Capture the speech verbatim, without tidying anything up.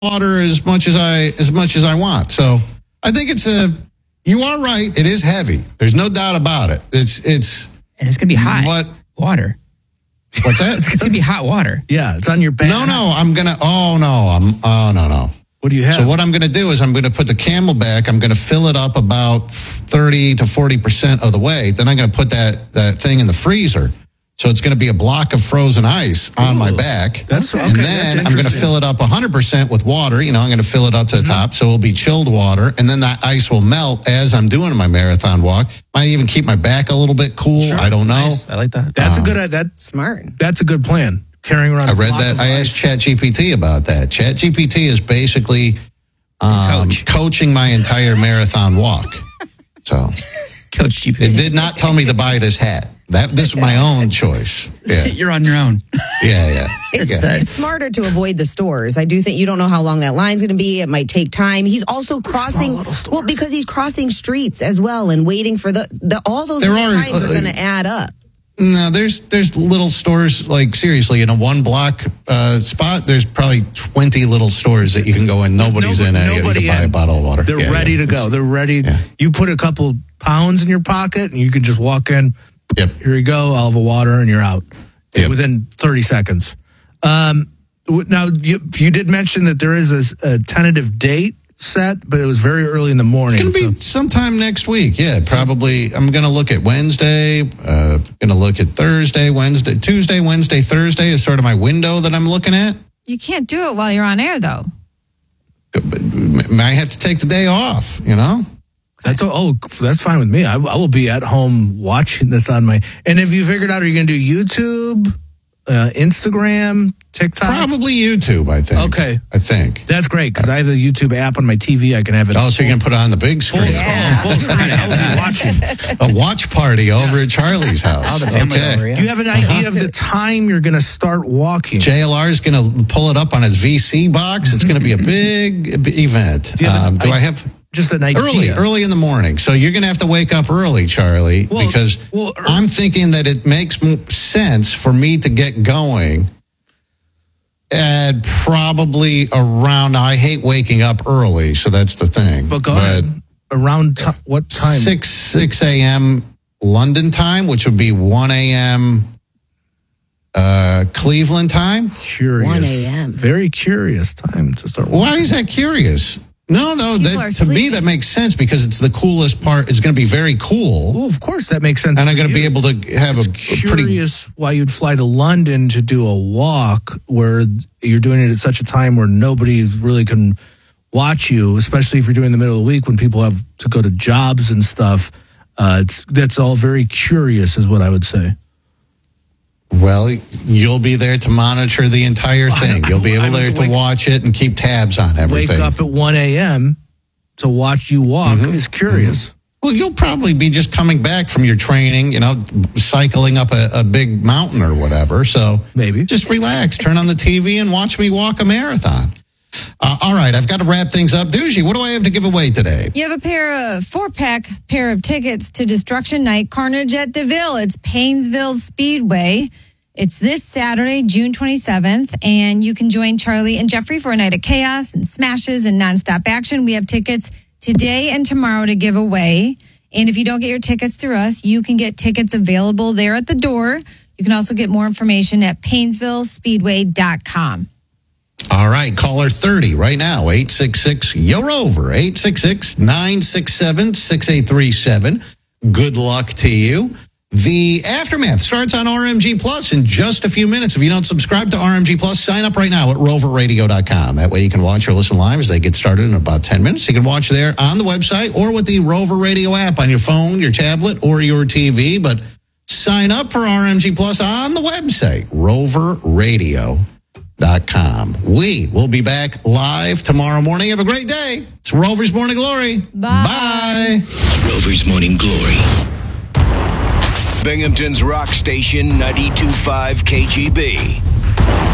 water as much as I as much as I want. So I think it's a. You are right. It is heavy. There's no doubt about it. It's it's. And it's gonna be hot. What water? What's that? it's, it's gonna be hot water. Yeah, it's on your back. No, no. I'm gonna. Oh no. I'm. Oh no no. What do you have? So what I'm going to do is I'm going to put the Camelback. I'm going to fill it up about thirty to forty percent of the way. Then I'm going to put that, that thing in the freezer. So it's going to be a block of frozen ice on Ooh, my back. That's okay. And then that's I'm going to fill it up one hundred percent with water. You know, I'm going to fill it up to the mm-hmm. top. So it'll be chilled water. And then that ice will melt as I'm doing my marathon walk. Might even keep my back a little bit cool. Sure. I don't know. Nice. I like that. That's um, a good, that's smart. That's a good plan. Carrying around I read that. I asked ChatGPT about that. ChatGPT is basically um, Coach. coaching my entire marathon walk. So Coach G P T. It did not tell me to buy this hat. That this was my own choice. Yeah. You're on your own. Yeah, yeah. It's, yeah. it's smarter to avoid the stores. I do think you don't know how long that line's going to be. It might take time. He's also crossing, well, because he's crossing streets as well and waiting for the, the all those there are, times uh, are going to add up. No, there's there's little stores, like seriously, in a one block uh, spot, there's probably twenty little stores that you can go in. Nobody's nobody, in any. You can buy a bottle of water. They're yeah, ready yeah. to go. It's, They're ready. Yeah. You put a couple pounds in your pocket and you can just walk in. Yep. Here you go. I'll have a water and you're out yep. within thirty seconds. Um, now, you, you did mention that there is a, a tentative date set, but it was very early in the morning. It's going to be so. sometime next week. Yeah, probably. I'm going to look at Wednesday. Uh, going to look at Thursday, Wednesday, Tuesday, Wednesday, Thursday is sort of my window that I'm looking at. You can't do it while you're on air, though. I have to take the day off, you know? That's oh, that's fine with me. I, I will be at home watching this on my. And have you figured out? Are you going to do YouTube, uh, Instagram, TikTok? Probably YouTube. I think. Okay, I think that's great because I have the YouTube app on my T V. I can have it. Oh, so you can put it on the big screen. Full, yeah. full screen. I will be watching a watch party over yes. at Charlie's house. Oh, the family okay. over, yeah. Do you have an idea of the time you're going to start walking? J L R is going to pull it up on his V C box. It's going to be a big event. Do, um, an, do I, I have? Just an idea. Early, early in the morning. So you're going to have to wake up early, Charlie, well, because well, er- I'm thinking that it makes sense for me to get going at probably around, I hate waking up early, so that's the thing. But go but ahead. Around t- what time? six, six a.m. London time, which would be one a.m. Uh, Cleveland time. Curious. one a.m. Very curious time to start walking. Why is that curious? No, no, that, to me that makes sense because it's the coolest part. It's going to be very cool. Well, of course, that makes sense. And I'm going to be able to have it's a, a pretty... curious why you'd fly to London to do a walk where you're doing it at such a time where nobody really can watch you, especially if you're doing it in the middle of the week when people have to go to jobs and stuff. Uh, it's that's all very curious is what I would say. Well, you'll be there to monitor the entire thing. You'll be able there to, to watch it and keep tabs on everything. Wake up at one a.m. to watch you walk mm-hmm. is curious. Mm-hmm. Well, you'll probably be just coming back from your training, you know, cycling up a, a big mountain or whatever. So maybe just relax, turn on the T V and watch me walk a marathon. Uh, all right, I've got to wrap things up. Doogie, what do I have to give away today? You have a pair of four-pack pair of tickets to Destruction Night Carnage at DeVille. It's Paynesville Speedway. It's this Saturday, June twenty-seventh, and you can join Charlie and Jeffrey for a night of chaos and smashes and nonstop action. We have tickets today and tomorrow to give away. And if you don't get your tickets through us, you can get tickets available there at the door. You can also get more information at paynesville speedway dot com. All right, caller thirty right now, eight six six, you're over, eight six six, nine six seven, six eight three seven. Good luck to you. The Aftermath starts on R M G Plus in just a few minutes. If you don't subscribe to R M G Plus, sign up right now at rover radio dot com. That way you can watch or listen live as they get started in about ten minutes. You can watch there on the website or with the Rover Radio app on your phone, your tablet, or your T V. But sign up for R M G Plus on the website, rover radio dot com. We will be back live tomorrow morning. Have a great day. It's Rover's Morning Glory. Bye. Bye. Rover's Morning Glory. Binghamton's rock station, ninety-two point five K G B.